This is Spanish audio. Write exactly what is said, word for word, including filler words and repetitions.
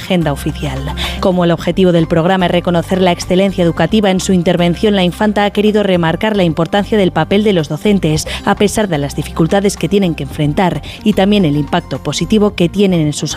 agenda oficial. Como el objetivo del programa es reconocer la excelencia educativa, en su intervención la infanta ha querido remarcar la importancia del papel de los docentes, a pesar de las dificultades que tienen que enfrentar, y también el impacto positivo que tienen en sus